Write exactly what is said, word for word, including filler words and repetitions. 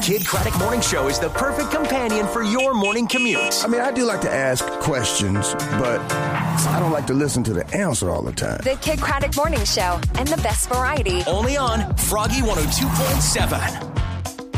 Kid Craddock Morning Show is the perfect companion for your morning commute. I mean, I do like to ask questions, but I don't like to listen to the answer all the time. The Kid Craddock Morning Show and the best variety. Only on Froggy one oh two point seven.